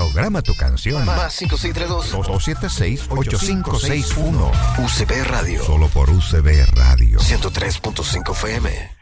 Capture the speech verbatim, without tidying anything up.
Programa tu canción. Más cinco seis tres dos, dos siete seis, ocho cinco seis uno. U C B Radio. Solo por U C B Radio. ciento tres punto cinco F M.